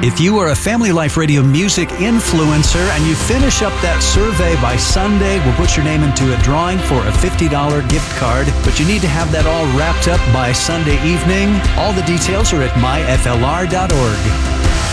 If you are a Family Life Radio music influencer and you finish up that survey by Sunday, we'll put your name into a drawing for a $50 gift card, but you need to have that all wrapped up by Sunday evening. All the details are at myflr.org.